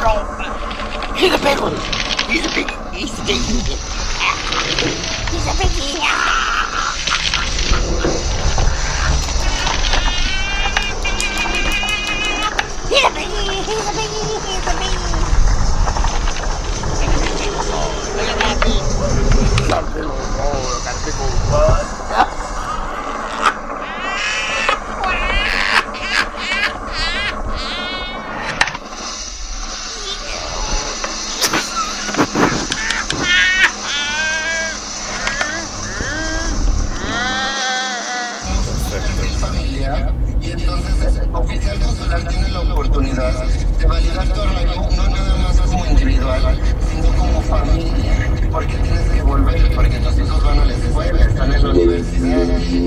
He's a big one. He's a big. He's a big. He's a biggie. He's a biggie. He's a biggie. He's a biggie. Look at that big. Got a big old ball. Got a big old bud. Y entonces el oficial consular tiene la oportunidad de validar tu arraigo no nada más como individual, sino como familia, porque tienes que volver, porque tus hijos van a la escuela, están en la universidad.